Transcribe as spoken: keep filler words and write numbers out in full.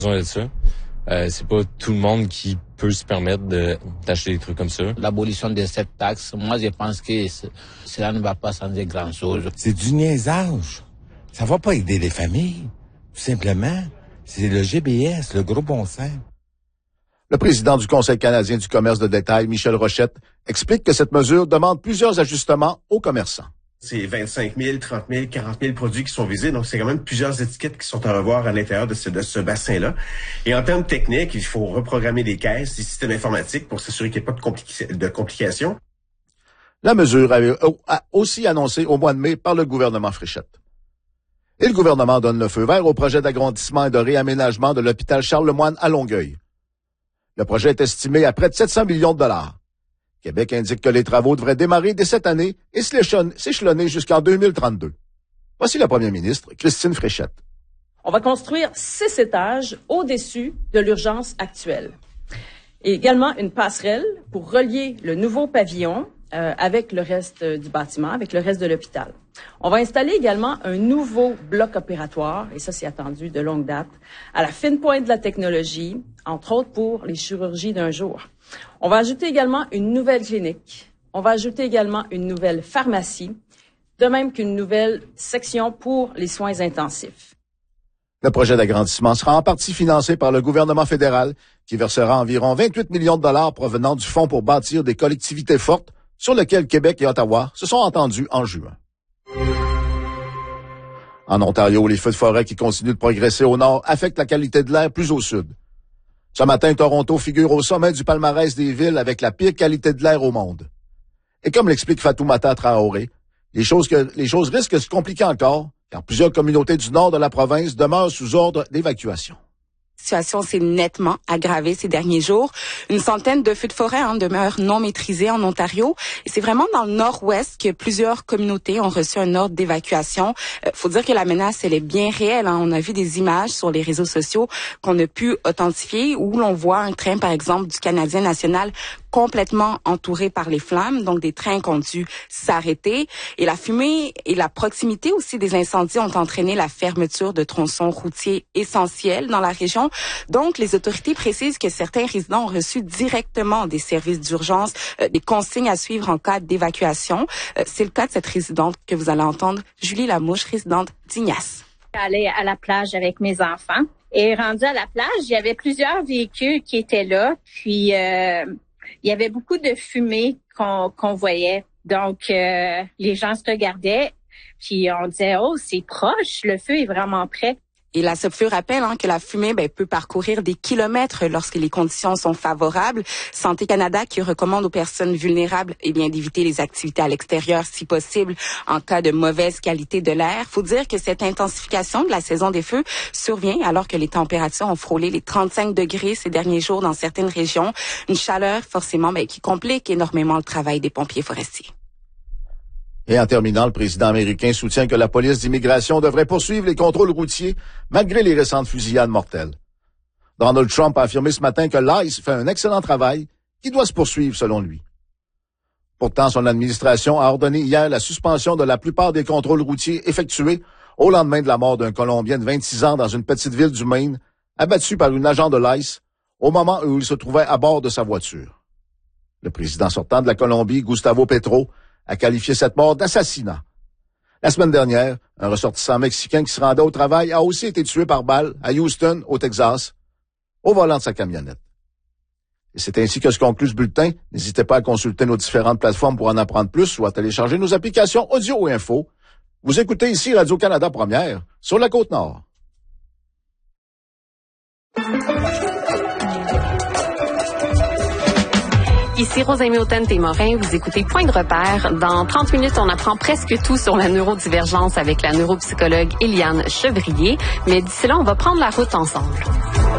besoin de ça. Euh, c'est pas tout le monde qui peut se permettre de, d'acheter des trucs comme ça. L'abolition de cette taxe, moi je pense que cela ne va pas changer grand-chose. C'est du niaisage. Ça va pas aider les familles, tout simplement. C'est le G B S, le gros bon sens. Le président du Conseil canadien du commerce de détail, Michel Rochette, explique que cette mesure demande plusieurs ajustements aux commerçants. C'est vingt-cinq mille, trente mille, quarante mille produits qui sont visés, donc c'est quand même plusieurs étiquettes qui sont à revoir à l'intérieur de ce, de ce bassin-là. Et en termes techniques, il faut reprogrammer des caisses, des systèmes informatiques pour s'assurer qu'il n'y ait pas de, compli- de complications. La mesure avait aussi annoncée au mois de mai par le gouvernement Fréchette. Et le gouvernement donne le feu vert au projet d'agrandissement et de réaménagement de l'hôpital Charles-Lemoine à Longueuil. Le projet est estimé à près de sept cents millions de dollars. Québec indique que les travaux devraient démarrer dès cette année et s'échelonner jusqu'en deux mille trente-deux. Voici la première ministre, Christine Fréchette. On va construire six étages au-dessus de l'urgence actuelle. Et également une passerelle pour relier le nouveau pavillon euh, avec le reste du bâtiment, avec le reste de l'hôpital. On va installer également un nouveau bloc opératoire, et ça c'est attendu de longue date, à la fine pointe de la technologie, entre autres pour les chirurgies d'un jour. On va ajouter également une nouvelle clinique. On va ajouter également une nouvelle pharmacie, de même qu'une nouvelle section pour les soins intensifs. Le projet d'agrandissement sera en partie financé par le gouvernement fédéral, qui versera environ vingt-huit millions de dollars provenant du Fonds pour bâtir des collectivités fortes, sur lequel Québec et Ottawa se sont entendus en juin. En Ontario, les feux de forêt qui continuent de progresser au nord affectent la qualité de l'air plus au sud. Ce matin, Toronto figure au sommet du palmarès des villes avec la pire qualité de l'air au monde. Et comme l'explique Fatoumata Traoré, les choses, que, les choses risquent de se compliquer encore, car plusieurs communautés du nord de la province demeurent sous ordre d'évacuation. La situation s'est nettement aggravée ces derniers jours. Une centaine de feux de forêt hein, demeurent non maîtrisés en Ontario. Et c'est vraiment dans le nord-ouest que plusieurs communautés ont reçu un ordre d'évacuation. Euh, faut dire que la menace, elle est bien réelle. Hein. On a vu des images sur les réseaux sociaux qu'on a pu authentifier où l'on voit un train, par exemple, du Canadien national complètement entouré par les flammes, donc des trains qui ont dû s'arrêter. Et la fumée et la proximité aussi des incendies ont entraîné la fermeture de tronçons routiers essentiels dans la région. Donc, les autorités précisent que certains résidents ont reçu directement des services d'urgence, euh, des consignes à suivre en cas d'évacuation. Euh, c'est le cas de cette résidente que vous allez entendre, Julie Lamouche, résidente d'Ignace. J'allais à la plage avec mes enfants et rendue à la plage, il y avait plusieurs véhicules qui étaient là, puis euh, il y avait beaucoup de fumée qu'on, qu'on voyait. Donc, euh, les gens se regardaient, puis on disait « Oh, c'est proche, le feu est vraiment près ». Et la SOPFEU rappelle hein, que la fumée ben, peut parcourir des kilomètres lorsque les conditions sont favorables. Santé Canada qui recommande aux personnes vulnérables eh bien, d'éviter les activités à l'extérieur si possible en cas de mauvaise qualité de l'air. Faut dire que cette intensification de la saison des feux survient alors que les températures ont frôlé les trente-cinq degrés ces derniers jours dans certaines régions. Une chaleur forcément ben, qui complique énormément le travail des pompiers forestiers. Et en terminant, le président américain soutient que la police d'immigration devrait poursuivre les contrôles routiers malgré les récentes fusillades mortelles. Donald Trump a affirmé ce matin que l'ICE fait un excellent travail qui doit se poursuivre selon lui. Pourtant, son administration a ordonné hier la suspension de la plupart des contrôles routiers effectués au lendemain de la mort d'un Colombien de vingt-six ans dans une petite ville du Maine, abattu par une agent de l'ICE au moment où il se trouvait à bord de sa voiture. Le président sortant de la Colombie, Gustavo Petro, a qualifié cette mort d'assassinat. La semaine dernière, un ressortissant mexicain qui se rendait au travail a aussi été tué par balle à Houston, au Texas, au volant de sa camionnette. Et c'est ainsi que se conclut ce bulletin. N'hésitez pas à consulter nos différentes plateformes pour en apprendre plus ou à télécharger nos applications audio et info. Vous écoutez ici Radio-Canada Première, sur la Côte-Nord. Ici Rosalie Autant-Témorin, vous écoutez Point de repère. Dans trente minutes, on apprend presque tout sur la neurodivergence avec la neuropsychologue Eliane Chevrier. Mais d'ici là, on va prendre la route ensemble.